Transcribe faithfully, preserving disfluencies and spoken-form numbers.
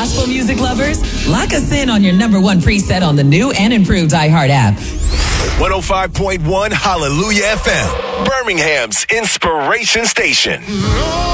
gospel music lovers, lock us in on your number one preset on the new and improved iHeart app. one oh five point one Hallelujah F M, Birmingham's inspiration station.